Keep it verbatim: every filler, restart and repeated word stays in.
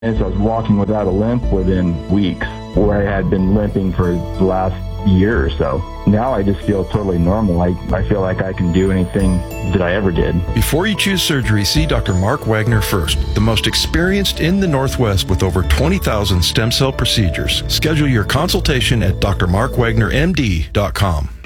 I was walking without a limp within weeks, where I had been limping for the last year or so. Now I just feel totally normal. I, I feel like I can do anything that I ever did. Before you choose surgery, see Doctor Mark Wagner first, the most experienced in the Northwest with over twenty thousand stem cell procedures. Schedule your consultation at d r mark wagner m d dot com.